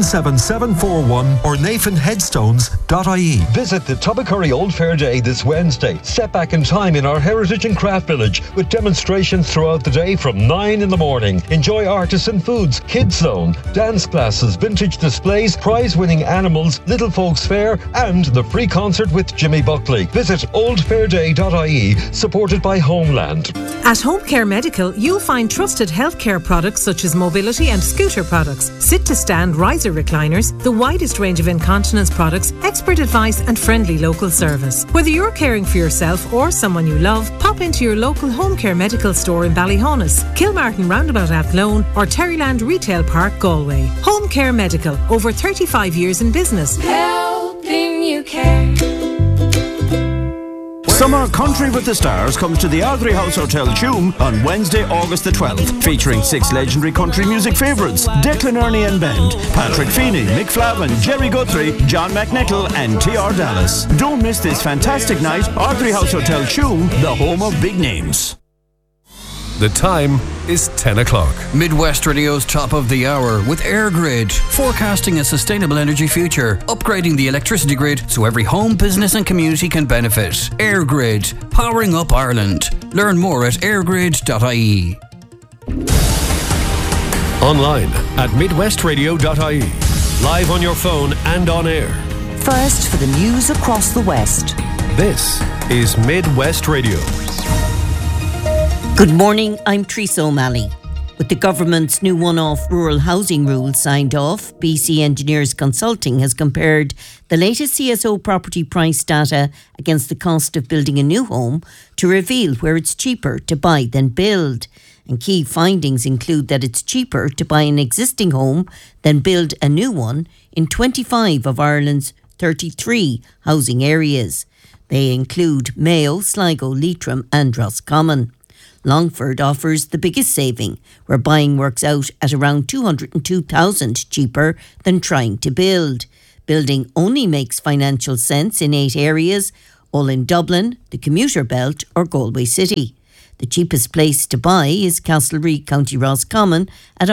77741 or navanheadstones.ie.
Visit the Tubbercurry Old Fair Day this Wednesday. Step back in time in our Heritage and Craft Village with demonstrations throughout the day from 9 in the morning. Enjoy artisan foods, kids zone, dance classes, vintage displays, prize-winning animals, Little Folks Fair, and the free concert with Jimmy Buckley. Visit oldfairday.ie, supported by Homeland.
At Home Care Medical, you'll find trusted healthcare products such as mobility and scooter products, sit-to-stand riser recliners, the widest range of incontinence products, expert advice and friendly local service. Whether you're caring for yourself or someone you love, pop into your local Home Care Medical store in Ballyhonus, Kilmartin Roundabout Athlone or Terryland Retail Park, Galway. Home Care Medical, over 35 years in business.
Helping you care.
Summer Country with the Stars comes to the Ardrey House Hotel Tuam on Wednesday, August the 12th, featuring 6 legendary country music favourites: Declan Ernie and Band, Patrick Feeney, Mick Flavin, Jerry Guthrie, John McNichol and T.R. Dallas. Don't miss this fantastic night. Ardrey House Hotel Tuam, the home of big names.
The time is 10 o'clock.
Midwest Radio's top of the hour with AirGrid, forecasting a sustainable energy future, upgrading the electricity grid so every home, business and community can benefit. AirGrid, powering up Ireland. Learn more at airgrid.ie.
Online at midwestradio.ie. Live on your phone and on air.
First for the news across the West.
This is Midwest Radio.
Good morning, I'm Teresa O'Malley. With the government's new one-off rural housing rules signed off, BC Engineers Consulting has compared the latest CSO property price data against the cost of building a new home to reveal where it's cheaper to buy than build. And key findings include that it's cheaper to buy an existing home than build a new one in 25 of Ireland's 33 housing areas. They include Mayo, Sligo, Leitrim and Roscommon. Longford offers the biggest saving, where buying works out at around 202,000 cheaper than trying to build. Building only makes financial sense in 8 areas, all in Dublin, the commuter belt or Galway City. The cheapest place to buy is Castlereagh, County Roscommon at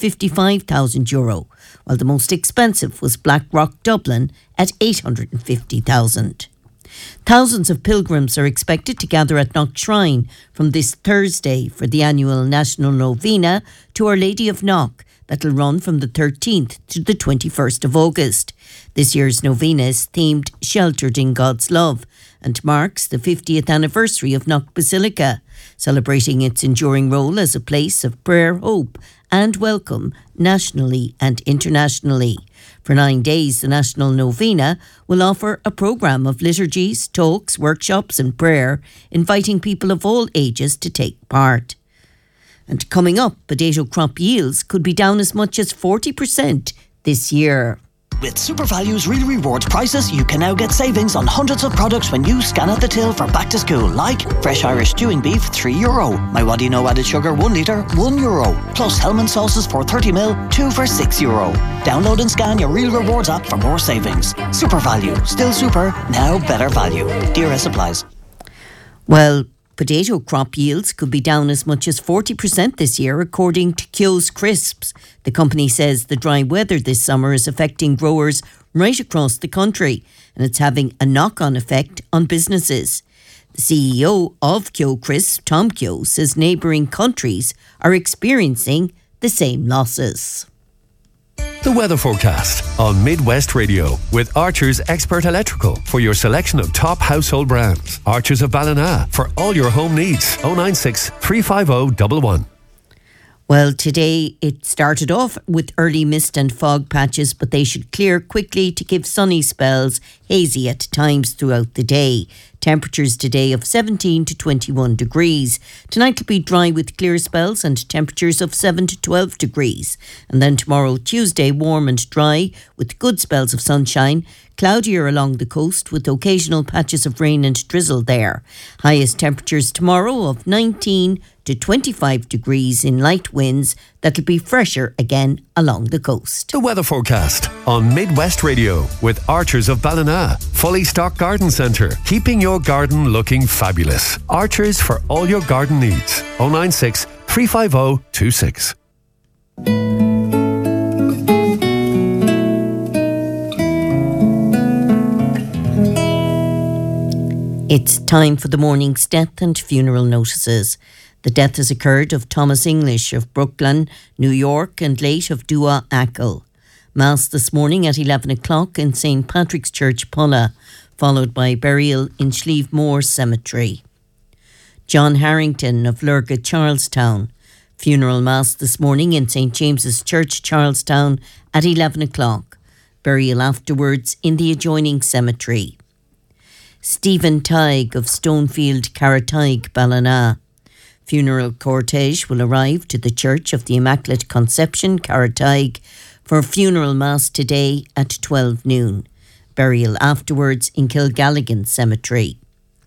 €155,000, while the most expensive was Blackrock, Dublin at €850,000. Thousands of pilgrims are expected to gather at Knock Shrine from this Thursday for the annual National Novena to Our Lady of Knock that'll run from the 13th to the 21st of August. This year's novena is themed Sheltered in God's Love and marks the 50th anniversary of Knock Basilica, celebrating its enduring role as a place of prayer, hope and welcome nationally and internationally. For 9 days, the National Novena will offer a programme of liturgies, talks, workshops and prayer, inviting people of all ages to take part. And coming up, potato crop yields could be down as much as 40% this year.
With SuperValue's Real Rewards prices, you can now get savings on hundreds of products when you scan at the till for back to school, like fresh Irish stewing beef, €3. My What Do You Know added sugar, 1 litre, €1. Plus Hellman sauces for 30ml, 2 for €6. Download and scan your Real Rewards app for more savings. SuperValue, still super, now better value. DRS applies.
Well, potato crop yields could be down as much as 40% this year, according to Keogh's Crisps. The company says the dry weather this summer is affecting growers right across the country, and it's having a knock-on effect on businesses. The CEO of Keogh Crisps, Tom Keogh, says neighbouring countries are experiencing the same losses.
The weather forecast on Midwest Radio with Archer's Expert Electrical for your selection of top household brands. Archer's of Ballina for all your home needs. 096 350 111.
Well, today it started off with early mist and fog patches, but they should clear quickly to give sunny spells, hazy at times throughout the day. Temperatures today of 17 to 21 degrees. Tonight will be dry with clear spells and temperatures of 7 to 12 degrees. And then tomorrow, Tuesday, warm and dry with good spells of sunshine. Cloudier along the coast with occasional patches of rain and drizzle there. Highest temperatures tomorrow of 19 to 25 degrees in light winds that'll be fresher again along the coast.
The weather forecast on Midwest Radio with Archers of Ballina. Fully stocked garden centre, keeping your garden looking fabulous. Archers for all your garden needs. 096 350 26.
It's time for the morning's death and funeral notices. The death has occurred of Thomas English of Brooklyn, New York, and late of Dua Ackle. Mass this morning at 11 o'clock in St. Patrick's Church, Pulla, followed by burial in Slieve Moor Cemetery. John Harrington of Lurga, Charlestown. Funeral Mass this morning in St. James's Church, Charlestown at 11 o'clock. Burial afterwards in the adjoining cemetery. Stephen Tighe of Stonefield, Carrataig, Ballina. Funeral cortege will arrive to the Church of the Immaculate Conception, Carrataig, for funeral mass today at 12 noon. Burial afterwards in Kilgalligan Cemetery.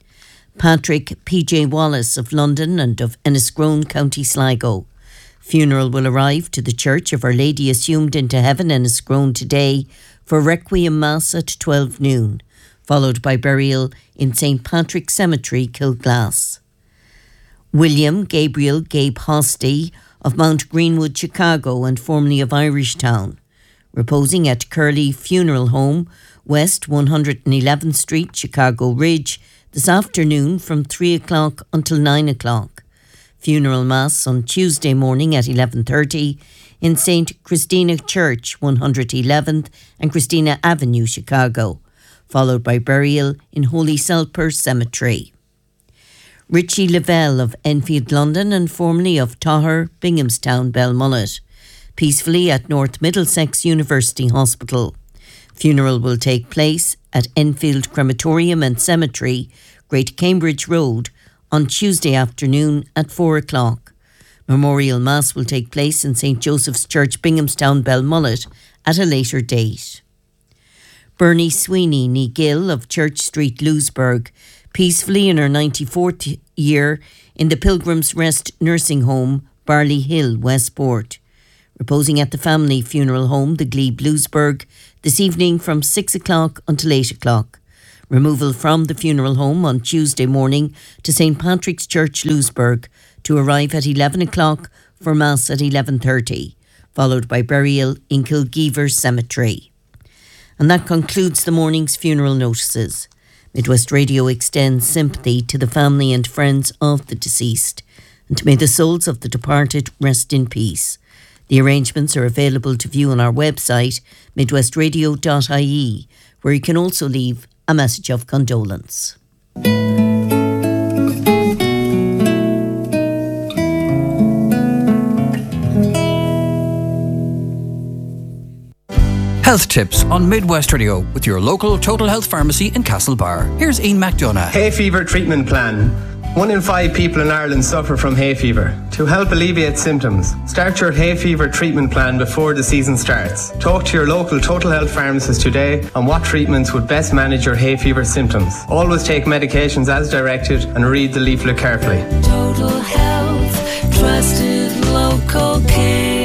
Patrick P.J. Wallace of London and of Enniscrone, County Sligo. Funeral will arrive to the Church of Our Lady Assumed into Heaven, Enniscrone, today for Requiem Mass at 12 noon, followed by burial in St. Patrick's Cemetery, Kilglass. William Gabriel Gabe Hosty of Mount Greenwood, Chicago, and formerly of Irishtown, reposing at Curley Funeral Home, West 111th Street, Chicago Ridge, this afternoon from 3 o'clock until 9 o'clock. Funeral Mass on Tuesday morning at 11:30 in St. Christina Church, 111th and Christina Avenue, Chicago, followed by burial in Holy Sepulchre Cemetery. Richie Lavelle of Enfield, London, and formerly of Toher, Binghamstown, Belmullet, peacefully at North Middlesex University Hospital. Funeral will take place at Enfield Crematorium and Cemetery, Great Cambridge Road, on Tuesday afternoon at 4 o'clock. Memorial Mass will take place in St. Joseph's Church, Binghamstown, Belmullet, at a later date. Bernie Sweeney ní Gill of Church Street, Lewisburg, peacefully in her 94th year in the Pilgrim's Rest Nursing Home, Barley Hill, Westport. Reposing at the family funeral home, the Glebe, Lewisburg, this evening from 6 o'clock until 8 o'clock. Removal from the funeral home on Tuesday morning to St. Patrick's Church, Lewisburg, to arrive at 11 o'clock for Mass at 11:30, followed by burial in Kilgeever Cemetery. And that concludes the morning's funeral notices. Midwest Radio extends sympathy to the family and friends of the deceased, and may the souls of the departed rest in peace. The arrangements are available to view on our website, midwestradio.ie, where you can also leave a message of condolence.
Health tips on Midwest Radio with your local Total Health Pharmacy in Castlebar. Here's Ian McDonough.
Hay fever treatment plan. 1 in 5 people in Ireland suffer from hay fever. To help alleviate symptoms, start your hay fever treatment plan before the season starts. Talk to your local Total Health pharmacist today on what treatments would best manage your hay fever symptoms. Always take medications as directed and read the leaflet carefully.
Total Health, trusted local care.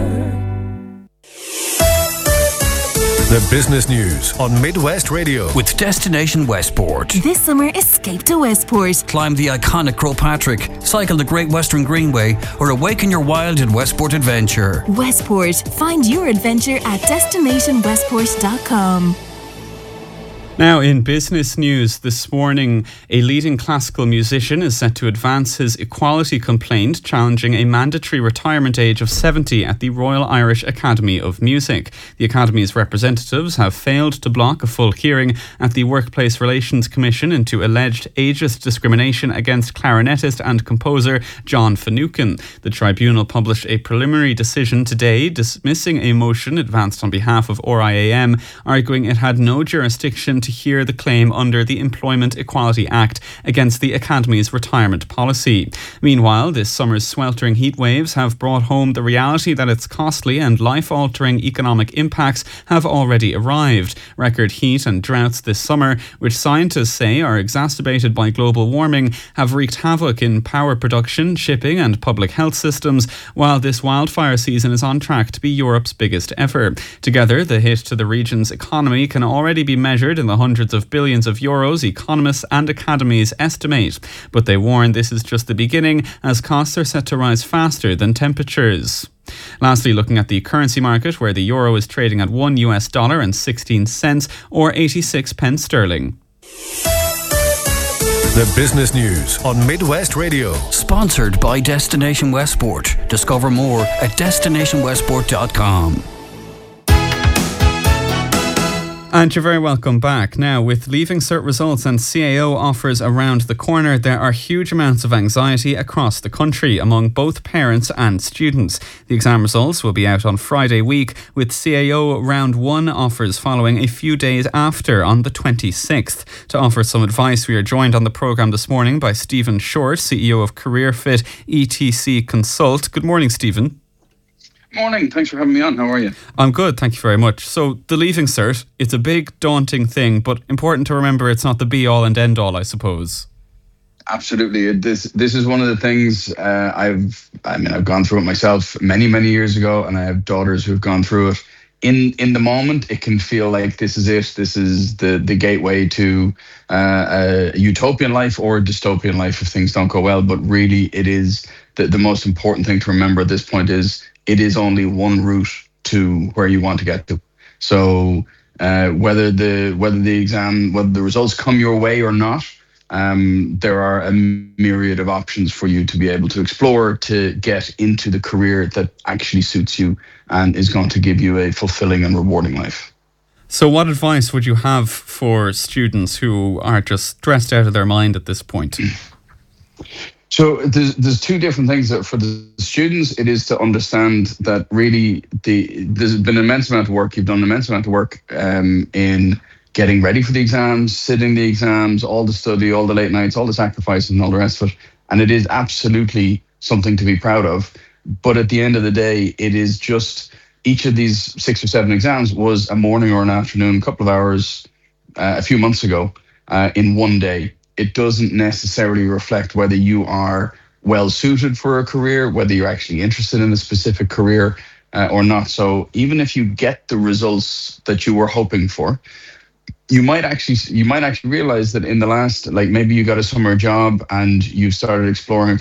The business news on Midwest Radio
with Destination Westport.
This summer, escape to Westport.
Climb the iconic Croagh Patrick, cycle the Great Western Greenway, or awaken your wild in Westport Adventure.
Westport. Find your adventure at destinationwestport.com.
Now, in business news this morning, a leading classical musician is set to advance his equality complaint challenging a mandatory retirement age of 70 at the Royal Irish Academy of Music. The Academy's representatives have failed to block a full hearing at the Workplace Relations Commission into alleged ageist discrimination against clarinetist and composer John Finucane. The tribunal published a preliminary decision today dismissing a motion advanced on behalf of RIAM, arguing it had no jurisdiction to hear the claim under the Employment Equality Act against the Academy's retirement policy. Meanwhile, this summer's sweltering heat waves have brought home the reality that its costly and life-altering economic impacts have already arrived. Record heat and droughts this summer, which scientists say are exacerbated by global warming, have wreaked havoc in power production, shipping and public health systems, while this wildfire season is on track to be Europe's biggest ever. Together, the hit to the region's economy can already be measured in the hundreds of billions of euros economists and academies estimate. But they warn this is just the beginning, as costs are set to rise faster than temperatures. Lastly, looking at the currency market, where the euro is trading at $1 and 16 cents or 86 pence sterling.
The business news on Midwest Radio.
Sponsored by Destination Westport. Discover more at destinationwestport.com.
And you're very welcome back. Now, with Leaving Cert results and CAO offers around the corner, there are huge amounts of anxiety across the country among both parents and students. The exam results will be out on Friday week, with CAO Round 1 offers following a few days after on the 26th. To offer some advice, we are joined on the programme this morning by Stephen Short, CEO of CareerFit ETC Consult. Good morning, Stephen.
Morning, thanks for having me on. How are you?
I'm good, thank you very much. So the Leaving Cert, it's a big daunting thing, but important to remember it's not the be all and end all, I suppose.
Absolutely. This is one of the things I've gone through it myself many years ago, and I have daughters who've gone through it. In the moment, it can feel like this is it. This is the gateway to a utopian life or a dystopian life if things don't go well. But really, it is the most important thing to remember at this point is it is only one route to where you want to get to. So whether the results come your way or not, there are a myriad of options for you to be able to explore to get into the career that actually suits you and is going to give you a fulfilling and rewarding life.
So what advice would you have for students who are just stressed out of their mind at this point?
So there's two different things. That for the students, it is to understand that really there's been an immense amount of work. You've done an immense amount of work in getting ready for the exams, sitting the exams, all the study, all the late nights, all the sacrifices and all the rest of it. And it is absolutely something to be proud of. But at the end of the day, it is just each of these 6 or 7 exams was a morning or an afternoon, a couple of hours, a few months ago, in one day. It doesn't necessarily reflect whether you are well suited for a career, whether you're actually interested in a specific career or not. So even if you get the results that you were hoping for, you might actually realize that in the last, like maybe you got a summer job and you started exploring